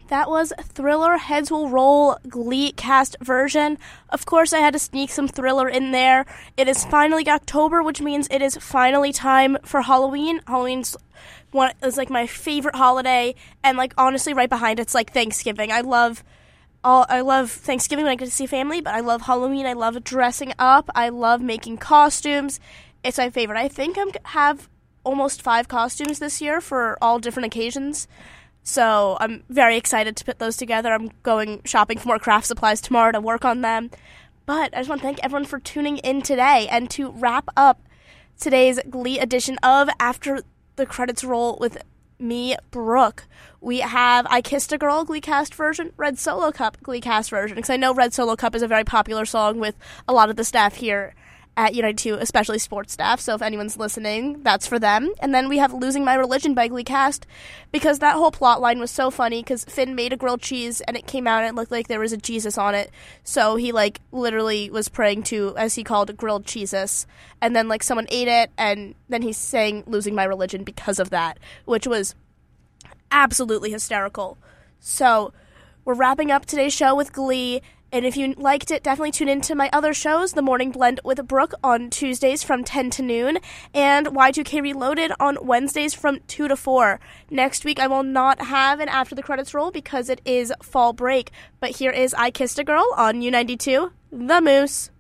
That was Thriller Heads Will Roll Glee cast version. Of course, I had to sneak some Thriller in there. It is finally October, which means it is finally time for Halloween. Halloween's is like my favorite holiday, and like honestly, right behind it's like Thanksgiving. I love Thanksgiving when I get to see family, but I love Halloween. I love dressing up. I love making costumes. It's my favorite. I think I have almost 5 costumes this year for all different occasions. So I'm very excited to put those together. I'm going shopping for more craft supplies tomorrow to work on them. But I just want to thank everyone for tuning in today. And to wrap up today's Glee edition of After the Credits Roll with me, Brooke, we have I Kissed a Girl Glee cast version, Red Solo Cup Glee cast version. Because I know Red Solo Cup is a very popular song with a lot of the staff here at United 2, especially sports staff, so if anyone's listening, that's for them. And then we have Losing My Religion by Glee cast, because that whole plot line was so funny, because Finn made a grilled cheese, and it came out and it looked like there was a Jesus on it, so he, like, literally was praying to, as he called, grilled Jesus, and then, like, someone ate it, and then he sang Losing My Religion because of that, which was absolutely hysterical. So, we're wrapping up today's show with Glee. And if you liked it, definitely tune in to my other shows, The Morning Blend with Brooke on Tuesdays from 10 to noon, and Y2K Reloaded on Wednesdays from 2 to 4. Next week, I will not have an After the Credits Roll because it is fall break. But here is I Kissed a Girl on U92, The Moose.